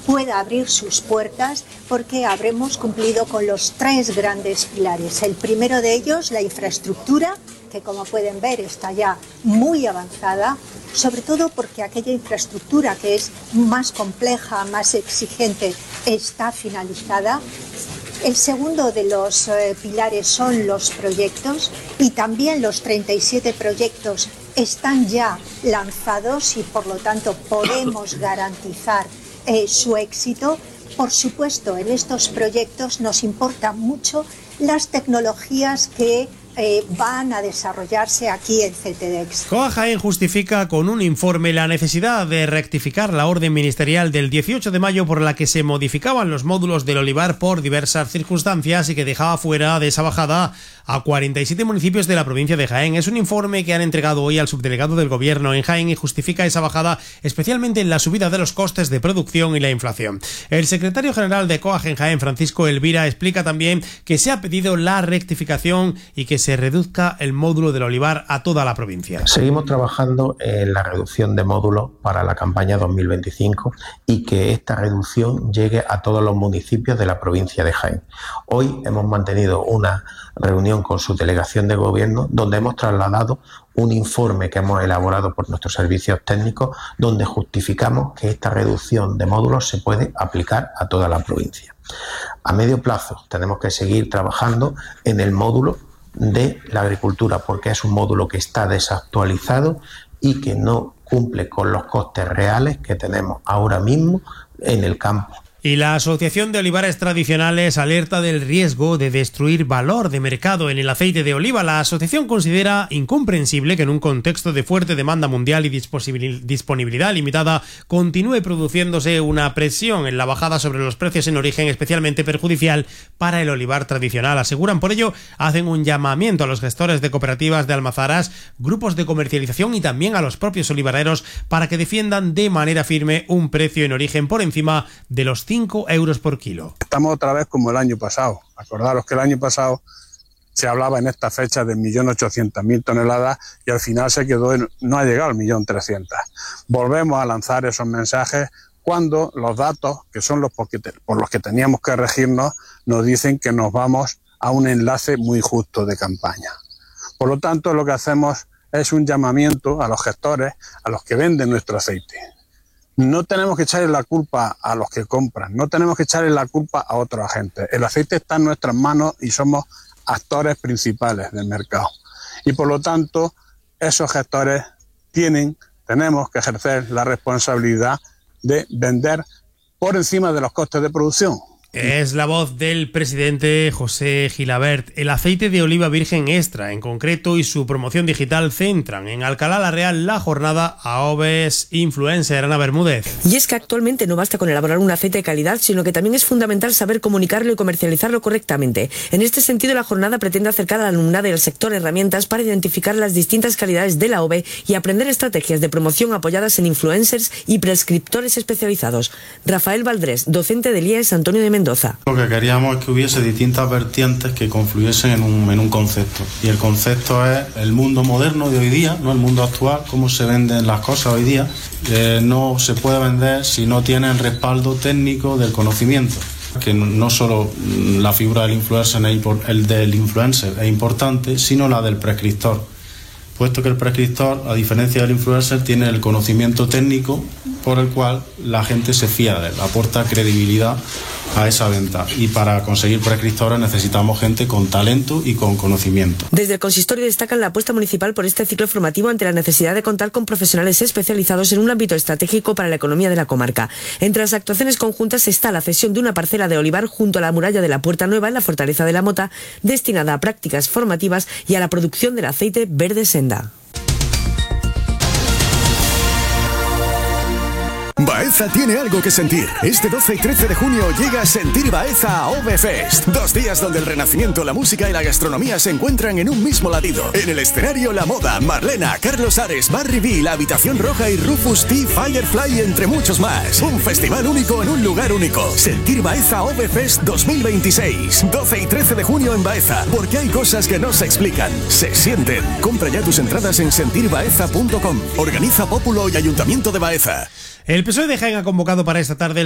pueda abrir sus puertas, porque habremos cumplido con los 3 grandes pilares. El primero de ellos, la infraestructura, que como pueden ver está ya muy avanzada, sobre todo porque aquella infraestructura que es más compleja, más exigente, está finalizada. El segundo de los pilares son los proyectos, y también los 37 proyectos están ya lanzados y por lo tanto podemos garantizar su éxito. Por supuesto, en estos proyectos nos importan mucho las tecnologías que van a desarrollarse aquí en CTDEX. COA Jaén justifica con un informe la necesidad de rectificar la orden ministerial del 18 de mayo por la que se modificaban los módulos del olivar por diversas circunstancias y que dejaba fuera de esa bajada a 47 municipios de la provincia de Jaén. Es un informe que han entregado hoy al subdelegado del Gobierno en Jaén y justifica esa bajada especialmente en la subida de los costes de producción y la inflación. El secretario general de COA en Jaén, Francisco Elvira, explica también que se ha pedido la rectificación y que se reduzca el módulo del olivar a toda la provincia. Seguimos trabajando en la reducción de módulos para la campaña 2025 y que esta reducción llegue a todos los municipios de la provincia de Jaén. Hoy hemos mantenido una reunión con su delegación de gobierno donde hemos trasladado un informe que hemos elaborado por nuestros servicios técnicos donde justificamos que esta reducción de módulos se puede aplicar a toda la provincia. A medio plazo tenemos que seguir trabajando en el módulo de la agricultura porque es un módulo que está desactualizado y que no cumple con los costes reales que tenemos ahora mismo en el campo. Y la Asociación de Olivares Tradicionales alerta del riesgo de destruir valor de mercado en el aceite de oliva. La asociación considera incomprensible que en un contexto de fuerte demanda mundial y disponibilidad limitada continúe produciéndose una presión en la bajada sobre los precios en origen, especialmente perjudicial para el olivar tradicional. Aseguran, por ello, hacen un llamamiento a los gestores de cooperativas de almazaras, grupos de comercialización y también a los propios olivareros para que defiendan de manera firme un precio en origen por encima de los 5 euros por kilo. Estamos otra vez como el año pasado. Acordaros que el año pasado se hablaba en esta fecha de 1.800.000 toneladas y al final se quedó no ha llegado al 1.300.000. Volvemos a lanzar esos mensajes cuando los datos, que son por los que teníamos que regirnos, nos dicen que nos vamos a un enlace muy justo de campaña. Por lo tanto, lo que hacemos es un llamamiento a los gestores, a los que venden nuestro aceite. No tenemos que echarle la culpa a los que compran, no tenemos que echarle la culpa a otros agentes. El aceite está en nuestras manos y somos actores principales del mercado. Y por lo tanto, esos gestores tenemos que ejercer la responsabilidad de vender por encima de los costes de producción. Es la voz del presidente José Gilabert. El aceite de oliva virgen extra, en concreto, y su promoción digital centran en Alcalá la Real la jornada AOVES Influencer. Ana Bermúdez. Y es que actualmente no basta con elaborar un aceite de calidad, sino que también es fundamental saber comunicarlo y comercializarlo correctamente. En este sentido, la jornada pretende acercar al alumnado y al sector herramientas para identificar las distintas calidades de la AOVE y aprender estrategias de promoción apoyadas en influencers y prescriptores especializados. Rafael Valdrés, docente del IES Antonio de Mendoza. Lo que queríamos es que hubiese distintas vertientes que confluyesen en un concepto. Y el concepto es el mundo moderno de hoy día, no el mundo actual, cómo se venden las cosas hoy día. No se puede vender si no tiene el respaldo técnico del conocimiento. Que no solo la figura del influencer es importante, sino la del prescriptor. Puesto que el prescriptor, a diferencia del influencer, tiene el conocimiento técnico por el cual la gente se fía de él, aporta credibilidad a esa venta. Y para conseguir prescriptores necesitamos gente con talento y con conocimiento. Desde el consistorio destacan la apuesta municipal por este ciclo formativo ante la necesidad de contar con profesionales especializados en un ámbito estratégico para la economía de la comarca. Entre las actuaciones conjuntas está la cesión de una parcela de olivar junto a la muralla de la Puerta Nueva en la Fortaleza de la Mota, destinada a prácticas formativas y a la producción del aceite verde senda. Baeza tiene algo que sentir. Este 12 y 13 de junio llega Sentir Baeza a OVFest. 2 días donde el renacimiento, la música y la gastronomía se encuentran en un mismo latido. En el escenario La Moda, Marlena, Carlos Ares, Barry B, La Habitación Roja y Rufus T, Firefly, entre muchos más. Un festival único en un lugar único. Sentir Baeza OVFest 2026. 12 y 13 de junio en Baeza. Porque hay cosas que no se explican, se sienten. Compra ya tus entradas en sentirbaeza.com. Organiza Pópulo y Ayuntamiento de Baeza. El PSOE de Jaén ha convocado para esta tarde